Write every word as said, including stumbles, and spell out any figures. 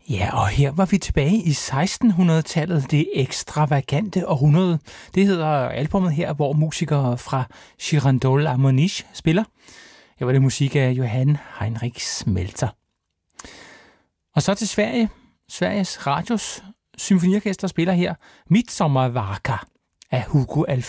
Ja, og her var vi tilbage i sekstenhundredetallet, det ekstravagante århundrede. Det hedder albumet her, hvor musikere fra Girandole Harmoniche spiller. Her var det musik af Johann Heinrich Smelter. Og så til Sverige. Sveriges Radios symfoniorkester spiller her Midsommarvaka af Hugo Alfredsson.